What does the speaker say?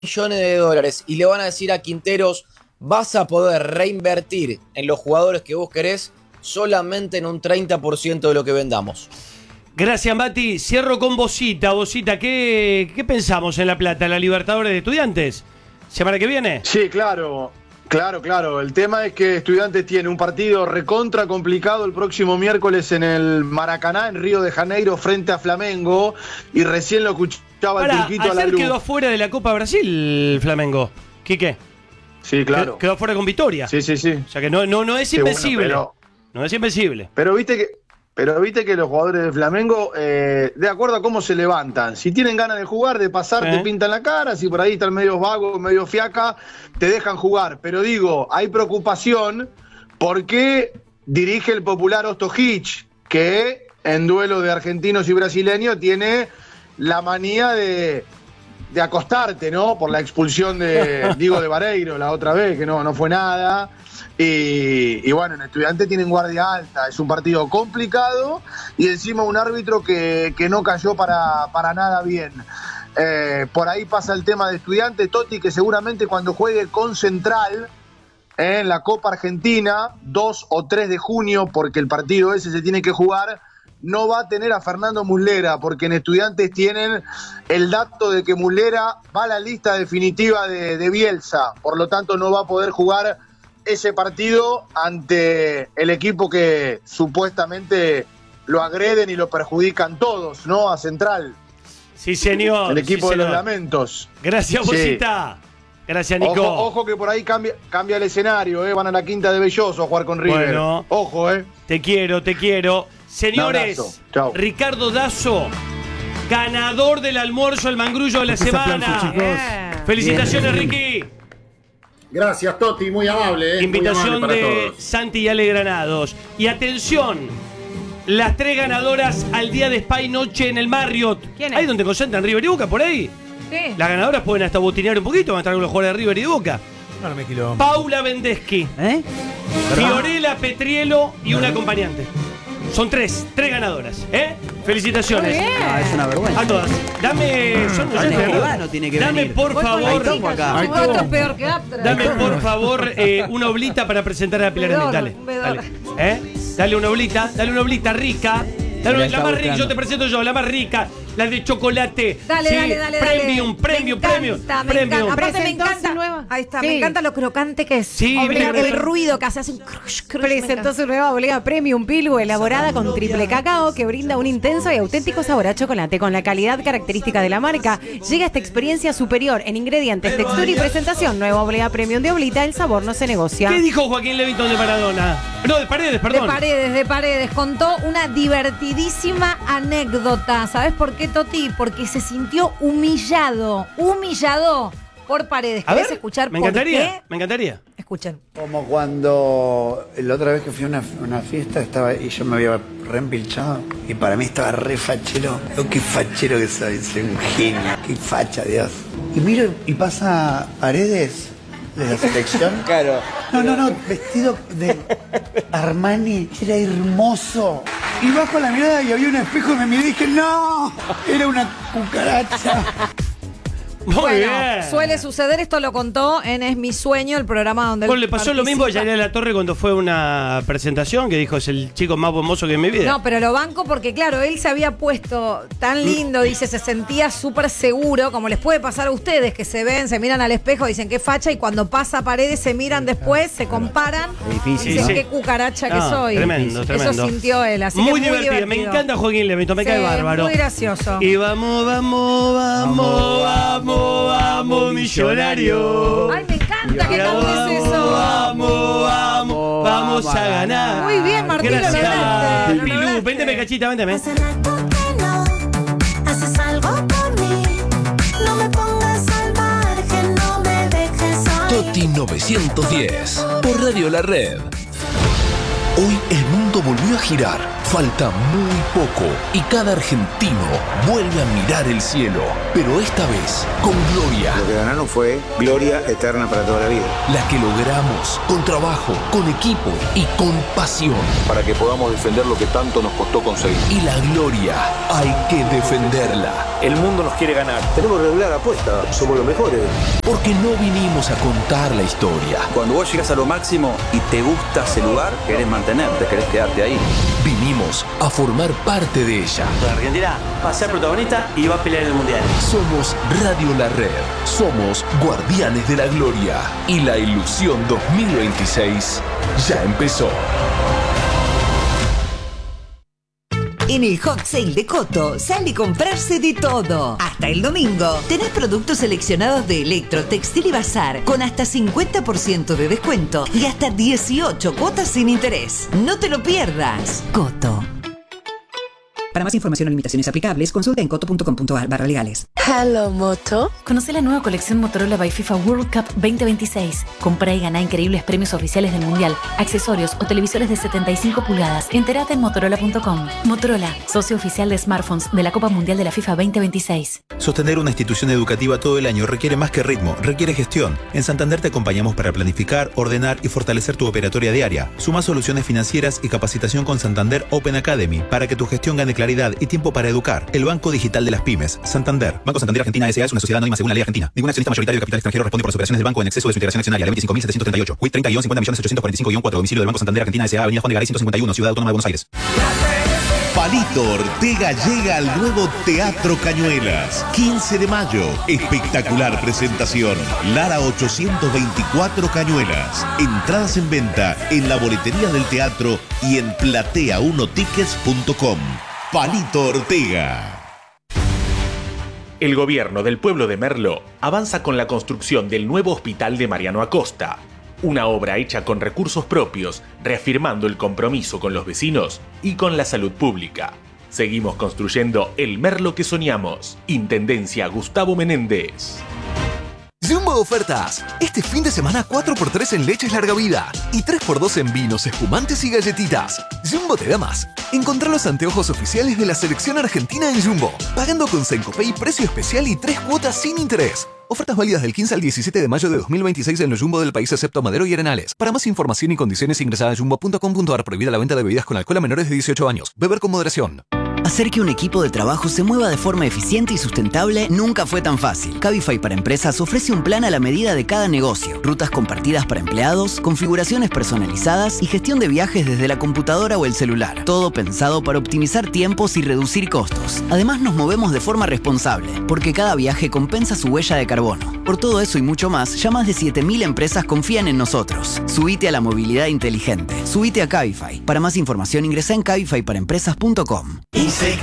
millones de dólares y le van a decir a Quinteros, vas a poder reinvertir en los jugadores que vos querés solamente en un 30% de lo que vendamos. Gracias, Mati. Cierro con Bosita. Bosita, ¿qué pensamos en La Plata? ¿La Libertadores de Estudiantes? ¿Semana que viene? Sí, claro. Claro. El tema es que Estudiantes tiene un partido recontra complicado el próximo miércoles en el Maracaná, en Río de Janeiro, frente a Flamengo. Y recién lo escuchaba el Turquito a la ayer luz. quedó afuera de la Copa Brasil Flamengo. ¿Quique? Sí, claro. Quedó afuera con victoria. Sí. O sea que no es invencible. Bueno, no es invencible. Pero viste que los jugadores de Flamengo, de acuerdo a cómo se levantan, si tienen ganas de jugar, de pasar, te pintan la cara, si por ahí están medio vagos, medio fiaca, te dejan jugar. Pero digo, hay preocupación porque dirige el popular Ostojic, que en duelo de argentinos y brasileños tiene la manía de acostarte, ¿no? Por la expulsión de Vareiro la otra vez, que no fue nada. Y bueno, en Estudiantes tienen guardia alta, es un partido complicado y encima un árbitro que no cayó para nada bien. Por ahí pasa el tema de Estudiantes, Totti, que seguramente cuando juegue con Central en la Copa Argentina, 2 o 3 de junio, porque el partido ese se tiene que jugar, no va a tener a Fernando Muslera, porque en Estudiantes tienen el dato de que Muslera va a la lista definitiva de Bielsa, por lo tanto no va a poder jugar ese partido ante el equipo que supuestamente lo agreden y lo perjudican todos, ¿no? A Central. Sí, señor. El equipo sí, de señor. los lamentos. Gracias, Bosita. Sí. Gracias, Nico. Ojo que por ahí cambia el escenario, ¿eh? Van a la Quinta de Belloso a jugar con River. Bueno, ojo, ¿eh? Te quiero. Señores, Ricardo Dazo, ganador del almuerzo, el mangrullo de la semana. Felicitaciones, bien. Ricky. Gracias, Toti, muy amable. Invitación muy amable de todos. Santi y Ale Granados. Y atención, las 3 ganadoras al día de Spa y Noche en el Marriott. ¿Quién es? Ahí donde concentran River y Boca, por ahí. Sí. Las ganadoras pueden hasta botinear un poquito, van a estar con los jugadores de River y de Boca. No me quilombo. Paula Vendeschi, Fiorella Petrielo y un acompañante. Son 3 ganadoras, ¿eh? Felicitaciones. Es una vergüenza. A todas. Dame, dame por favor. Esto es peor que Aptra. Dame por favor una oblita para presentar a Pilar Emil. Dale. Dale una oblita rica. Dale, la más rica, yo te presento la más rica. La de chocolate. Dale, sí, dale. Premium. Me encanta. Aparte me encanta. Nueva. Ahí está, sí. Me encanta lo crocante que es. Sí, el ruido que hace un crush. Presentó su nueva oblega Premium Pilú, elaborada con triple cacao, que brinda un intenso y auténtico sabor a chocolate con la calidad característica de la marca. Llega esta experiencia superior en ingredientes, textura y presentación. Nueva oblega Premium de Oblita, el sabor no se negocia. ¿Qué dijo Joaquín Levington de Maradona? No, de Paredes, perdón. De Paredes. Contó una divertidísima anécdota. ¿Sabes por qué, Toti? Porque se sintió humillado por Paredes. ¿Querés escuchar me por encantaría, qué? Me encantaría. Escuchen. Como cuando la otra vez que fui a una fiesta estaba y yo me había reempilchado y para mí estaba re fachero. Oh, qué fachero que soy un genio. Qué facha, Dios. Y miro y pasa Paredes de la selección. Claro. No, vestido de Armani, era hermoso. Y bajo la mirada y había un espejo y me miré y dije, ¡no! Era una cucaracha. Muy bien. Suele suceder, esto lo contó en Es mi sueño, el programa donde le pasó lo mismo a Yanela La Torre cuando fue a una presentación que dijo, es el chico más hermoso que en mi vida. No, pero lo banco porque, claro, él se había puesto tan lindo, dice, se sentía súper seguro, como les puede pasar a ustedes, que se ven, se miran al espejo, dicen qué facha, y cuando pasa Paredes se miran después, se comparan, difícil, dicen ¿no? qué cucaracha que soy. Tremendo. Eso sintió él, así muy que muy divertido. Me encanta Joaquín Levington, me cae bárbaro. Muy gracioso. Y vamos, millonario. Ay, me encanta que cantes eso. Vamos a ganar. Muy bien, Martín, gracias, lo lograste. Pilú. Vénteme, cachita, vénteme. Hace rato que no haces algo por mí. No me pongas al margen, no me dejes ahí. Toti 910 por Radio La Red. Hoy el mundo mundo volvió a girar. Falta muy poco y cada argentino vuelve a mirar el cielo. Pero esta vez con gloria. Lo que ganaron fue gloria eterna para toda la vida. La que logramos con trabajo, con equipo y con pasión. Para que podamos defender lo que tanto nos costó conseguir. Y la gloria hay que defenderla. El mundo nos quiere ganar. Tenemos regular apuesta, somos los mejores. Porque no vinimos a contar la historia. Cuando vos llegas a lo máximo y te gusta ese lugar, querés mantenerte, querés quedarte ahí. Vinimos a formar parte de ella. La Argentina va a ser protagonista y va a pelear en el Mundial. Somos Radio La Red. Somos Guardianes de la Gloria. Y la ilusión 2026 ya empezó. En el Hot Sale de Coto sale a comprarse de todo. Hasta el domingo tenés productos seleccionados de Electro, Textil y Bazar con hasta 50% de descuento y hasta 18 cuotas sin interés. No te lo pierdas. Coto. Para más información o limitaciones aplicables, consulta en coto.com.ar/legales. Hello, Moto. Conoce la nueva colección Motorola by FIFA World Cup 2026. Compra y gana increíbles premios oficiales del Mundial, accesorios o televisores de 75 pulgadas. Entérate en motorola.com. Motorola, socio oficial de smartphones de la Copa Mundial de la FIFA 2026. Sostener una institución educativa todo el año requiere más que ritmo, requiere gestión. En Santander te acompañamos para planificar, ordenar y fortalecer tu operatoria diaria. Suma soluciones financieras y capacitación con Santander Open Academy para que tu gestión gane claridad y tiempo para educar. El Banco Digital de las Pymes. Santander. Banco Santander Argentina S.A. es una sociedad anónima según la ley argentina. Ningún accionista mayoritario de capital extranjero responde por las operaciones del banco en exceso de su integración accionaria. Ley 25.738. Quit 30-50.845-4. Domicilio del Banco Santander Argentina S.A. Avenida Juan de Garay 151, Ciudad Autónoma de Buenos Aires. Palito Ortega llega al nuevo Teatro Cañuelas. 15 de mayo. Espectacular presentación. Lara 824 Cañuelas. Entradas en venta en la boletería del teatro y en platea1tickets.com. Palito Ortega. El gobierno del pueblo de Merlo avanza con la construcción del nuevo hospital de Mariano Acosta. Una obra hecha con recursos propios, reafirmando el compromiso con los vecinos y con la salud pública. Seguimos construyendo el Merlo que soñamos. Intendencia Gustavo Menéndez. Jumbo ofertas. Este fin de semana 4x3 en leches larga vida y 3x2 en vinos, espumantes y galletitas. Jumbo te da más. Encontrá los anteojos oficiales de la selección argentina en Jumbo, pagando con Sencopay precio especial y 3 cuotas sin interés. Ofertas válidas del 15 al 17 de mayo de 2026 en los Jumbo del país excepto Madero y Arenales. Para más información y condiciones ingresada a jumbo.com.ar. Prohibida la venta de bebidas con alcohol a menores de 18 años. Beber con moderación. Hacer que un equipo de trabajo se mueva de forma eficiente y sustentable nunca fue tan fácil. Cabify para Empresas ofrece un plan a la medida de cada negocio. Rutas compartidas para empleados, configuraciones personalizadas y gestión de viajes desde la computadora o el celular. Todo pensado para optimizar tiempos y reducir costos. Además nos movemos de forma responsable, porque cada viaje compensa su huella de carbono. Por todo eso y mucho más, ya más de 7.000 empresas confían en nosotros. Subite a la movilidad inteligente. Subite a Cabify. Para más información ingresa en cabifyparaempresas.com.